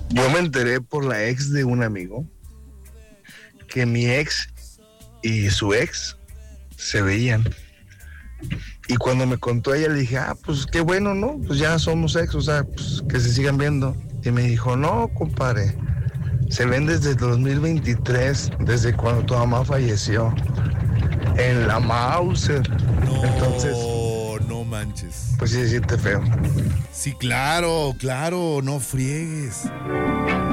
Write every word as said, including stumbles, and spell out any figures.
Yo me enteré por la ex de un amigo que mi ex y su ex se veían. Y cuando me contó ella, le dije, ah, pues qué bueno, ¿no? Pues ya somos ex, o sea, pues que se sigan viendo. Y me dijo, no, compadre, se ven desde dos mil veintitrés, desde cuando tu mamá falleció, en la Mauser. No, Entonces, no manches. pues sí, decirte feo. Sí, claro, claro, no friegues.